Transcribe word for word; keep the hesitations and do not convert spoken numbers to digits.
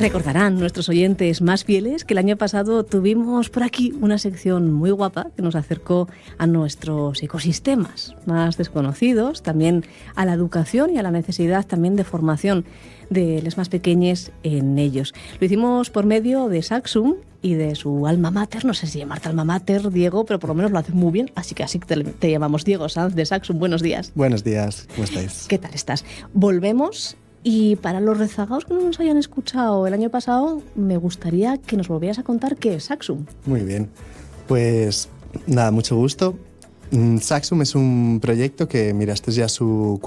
Recordarán nuestros oyentes más fieles que el año pasado tuvimos por aquí una sección muy guapa que nos acercó a nuestros ecosistemas más desconocidos, también a la educación y a la necesidad también de formación de los más pequeños en ellos. Lo hicimos por medio de Saxum y de su alma mater, no sé si llamarte alma mater, Diego, pero por lo menos lo hace muy bien, así que así te, te llamamos Diego Sanz de Saxum. Buenos días. Buenos días, ¿cómo estáis? ¿Qué tal estás? Volvemos. Y para los rezagados que no nos hayan escuchado el año pasado, me gustaría que nos volvieras a contar qué es Saxum. Muy bien, pues nada, mucho gusto. Saxum es un proyecto que, mira, este es ya su